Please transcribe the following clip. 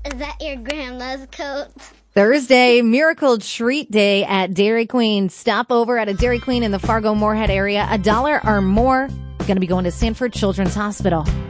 Is that your grandma's coat? Thursday, Miracle Treat Day at Dairy Queen. Stop over at a Dairy Queen in the Fargo-Moorhead area. $1 or more. Going to be going to Sanford Children's Hospital.